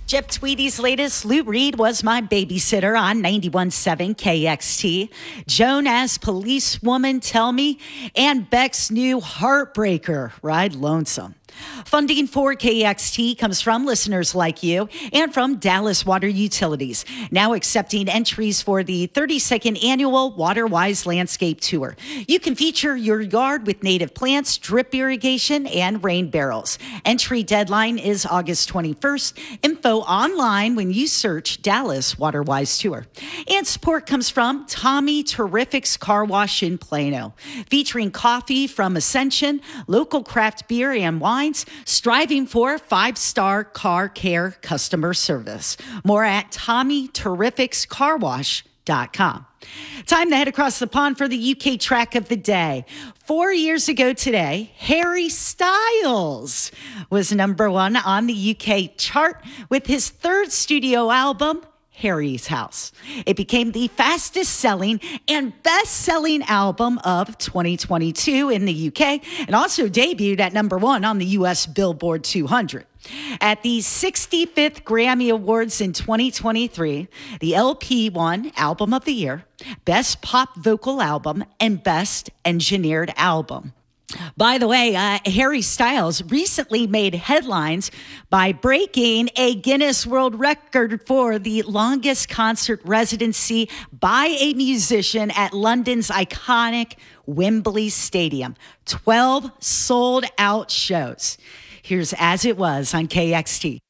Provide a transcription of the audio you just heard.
Jeff Tweedy's latest, Lou Reed was my babysitter on 91.7 KXT. Joan as policewoman, tell me, and Beck's new heartbreaker, Ride Lonesome. Funding for KXT comes from listeners like you and from Dallas Water Utilities, now accepting entries for the 32nd annual WaterWise Landscape Tour. You can feature your yard with native plants, drip irrigation, and rain barrels. Entry deadline is August 21st. Info online when you search Dallas WaterWise Tour. And support comes from Tommy Terrific's Car Wash in Plano, featuring coffee from Ascension, local craft beer and wine, striving for 5-star car care customer service. More at TommyTerrificsCarWash.com. Time to head across the pond for the UK track of the day. 4 years ago today, Harry Styles was number one on the UK chart with his third studio album, Harry's House. It became the fastest selling and best selling album of 2022 in the UK and also debuted at number one on the US Billboard 200. At the 65th Grammy Awards in 2023, the LP won Album of the Year, Best Pop Vocal Album, and Best Engineered Album. By the way, Harry Styles recently made headlines by breaking a Guinness World Record for the longest concert residency by a musician at London's iconic Wembley Stadium. 12 sold-out shows. Here's As It Was on KXT.